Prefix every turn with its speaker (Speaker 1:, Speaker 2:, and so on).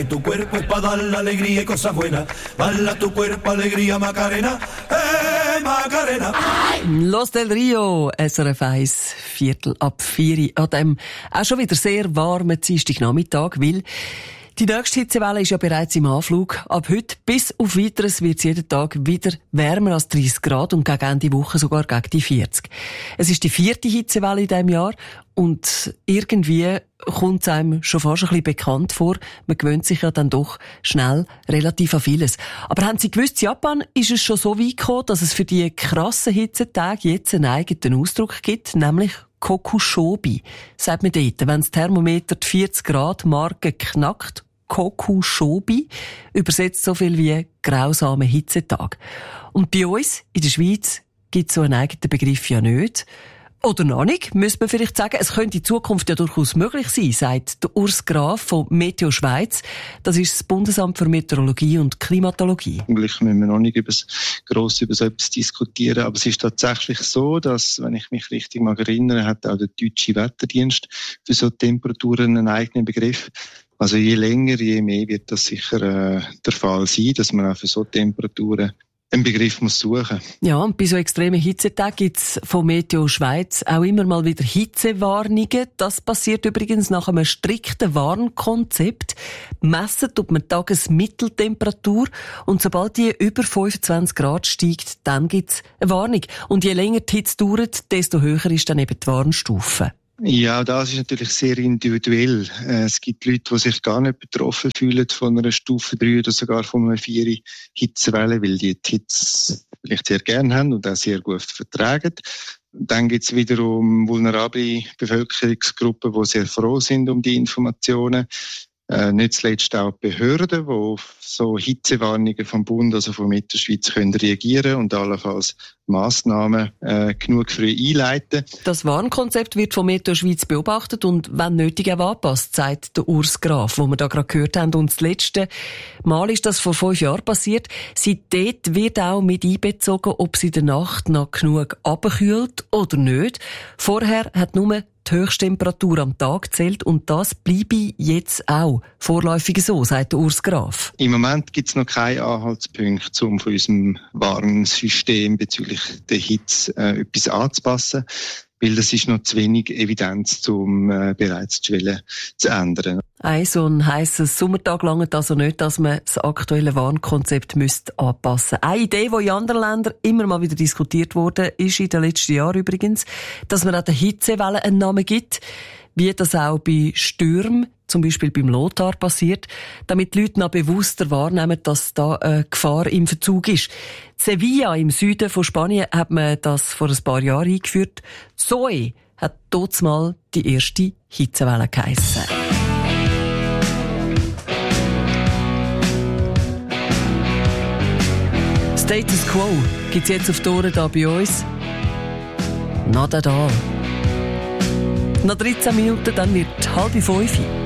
Speaker 1: Tu cuerpo es para dar la alegría y cosas buenas. Bala tu cuerpo, alegría, Macarena. Macarena.
Speaker 2: Los del Rio, SRF 1, 3:45 an dem auch schon wieder sehr warmen Dienstagnachmittag, weil die nächste Hitzewelle ist ja bereits im Anflug. Ab heute bis auf Weiteres wird es jeden Tag wieder wärmer als 30 Grad und gegen Ende Woche sogar gegen die 40. Es ist die 4. Hitzewelle in diesem Jahr und irgendwie kommt es einem schon fast ein bisschen bekannt vor. Man gewöhnt sich ja dann doch schnell relativ an vieles. Aber haben Sie gewusst, in Japan ist es schon so weit gekommen, dass es für die krassen Hitzetage jetzt einen eigenen Ausdruck gibt, nämlich Kokushobi, sagt man dort, wenn das Thermometer die 40 Grad Marke knackt. Kokushobi übersetzt so viel wie grausame Hitzetag. Und bei uns in der Schweiz gibt es so einen eigenen Begriff ja nicht. Oder noch nicht, müsste man vielleicht sagen. Es könnte in Zukunft ja durchaus möglich sein, sagt der Urs Graf von Meteo Schweiz. Das ist das Bundesamt für Meteorologie und Klimatologie.
Speaker 3: Eigentlich müssen wir noch nicht gross über so etwas diskutieren. Aber es ist tatsächlich so, dass, wenn ich mich richtig mag erinnere, hat auch der deutsche Wetterdienst für so Temperaturen einen eigenen Begriff. Also je länger, je mehr wird das sicher der Fall sein, dass man auch für so Temperaturen einen Begriff muss suchen.
Speaker 2: Ja, und bei so extremen Hitzetagen gibt's von Meteo Schweiz auch immer mal wieder Hitzewarnungen. Das passiert übrigens nach einem strikten Warnkonzept. Messen tut man Tagesmitteltemperatur und sobald die über 25 Grad steigt, dann gibt's eine Warnung. Und je länger die Hitze dauert, desto höher ist dann eben die Warnstufe.
Speaker 3: Ja, das ist natürlich sehr individuell. Es gibt Leute, die sich gar nicht betroffen fühlen von einer Stufe 3 oder sogar von einer 4 Hitzewelle, weil die Hitze vielleicht sehr gerne haben und auch sehr gut vertragen. Dann gibt es wiederum vulnerable Bevölkerungsgruppen, die sehr froh sind um die Informationen. Nicht zuletzt auch Behörden, die auf so Hitzewarnungen vom Bund, also von Mittelschweiz, können reagieren und allenfalls Massnahmen genug früh einleiten.
Speaker 2: Das Warnkonzept wird von Meteo Schweiz beobachtet und wenn nötig auch angepasst, sagt der Urs Graf, wo wir da gerade gehört haben. Und das letzte Mal ist das vor 5 Jahren passiert. Seitdem wird auch mit einbezogen, ob es in der Nacht noch genug abkühlt oder nicht. Vorher hat nur die Höchsttemperatur am Tag zählt und das bleibe jetzt auch vorläufig so, sagt der Urs Graf.
Speaker 3: Im Moment gibt es noch keinen Anhaltspunkt, um von unserem Warnsystem bezüglich der Hitze etwas anzupassen, weil das ist noch zu wenig Evidenz, um bereits die Schwelle zu ändern.
Speaker 2: So ein heisses Sommertag langt also nicht, dass man das aktuelle Warnkonzept anpassen müsste. Eine Idee, die in anderen Ländern immer mal wieder diskutiert wurde, ist in den letzten Jahren übrigens, dass man auch der Hitzewelle einen Namen gibt, wie das auch bei Stürmen, zum Beispiel beim Lothar, passiert, damit die Leute noch bewusster wahrnehmen, dass da eine Gefahr im Verzug ist. Sevilla im Süden von Spanien hat man das vor ein paar Jahren eingeführt. Zoe hat dort mal die erste Hitzewelle geheissen. Status Quo gibt's jetzt auf die Ohren hier bei uns. Not at all. Noch 13 Minuten, dann wird 4:30.